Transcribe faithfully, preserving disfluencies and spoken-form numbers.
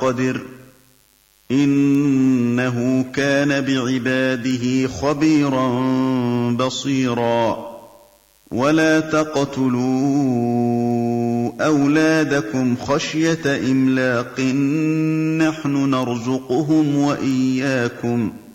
قدر إنه كان بعباده خبيرا بصيرا ولا تقتلوا أولادكم خشية إملاق نحن نرزقهم وإياكم